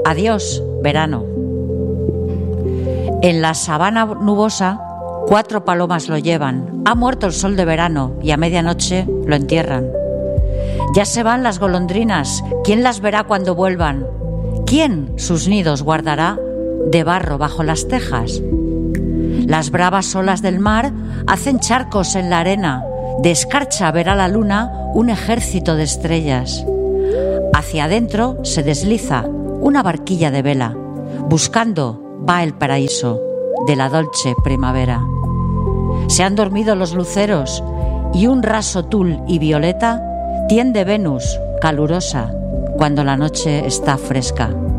Adiós, verano. En la sabana nubosa, 4 palomas lo llevan. Ha muerto el sol de verano y a medianoche lo entierran. Ya se van las golondrinas. ¿Quién las verá cuando vuelvan? ¿Quién sus nidos guardará de barro bajo las tejas? Las bravas olas del mar hacen charcos en la arena. De escarcha verá la luna un ejército de estrellas. Hacia adentro se desliza una barquilla de vela. Buscando va el paraíso de la dolce primavera. Se han dormido los luceros y un raso tul y violeta tiende Venus calurosa cuando la noche está fresca.